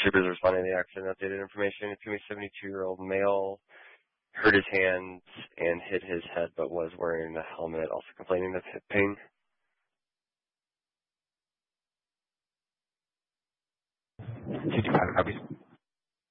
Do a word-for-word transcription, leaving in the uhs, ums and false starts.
Troopers responding to the accident updated information. A seventy-two-year-old male hurt his hands and hit his head, but was wearing a helmet, also complaining of hip pain. fifty-five copies.